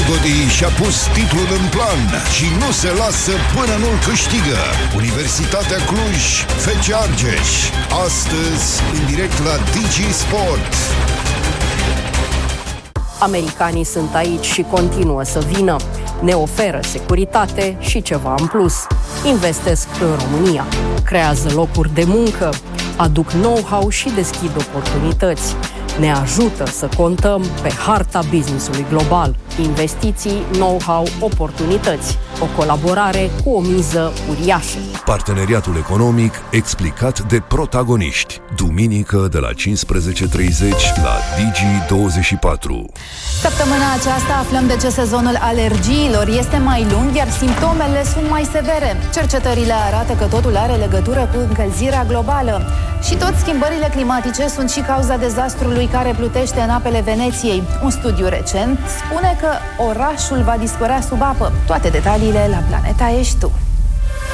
Togodi și-a pus titlul în plan și nu se lasă până nu-l câștigă. Universitatea Cluj, FC Argeș. Astăzi, în direct la Digi Sport. Americanii sunt aici și continuă să vină. Ne oferă securitate și ceva în plus. Investesc în România, creează locuri de muncă, aduc know-how și deschid oportunități. Ne ajută să contăm pe harta business-ului global. Investiții, know-how, oportunități. O colaborare cu o miză uriașă. Parteneriatul economic explicat de protagoniști. Duminică de la 15:30 la Digi24. Săptămâna aceasta aflăm de ce sezonul alergiilor este mai lung, iar simptomele sunt mai severe. Cercetările arată că totul are legătură cu încălzirea globală. Și tot schimbările climatice sunt și cauza dezastrului care plutește în apele Veneției. Un studiu recent spune că orașul va dispărea sub apă. Toate detaliile la Planeta Ești Tu.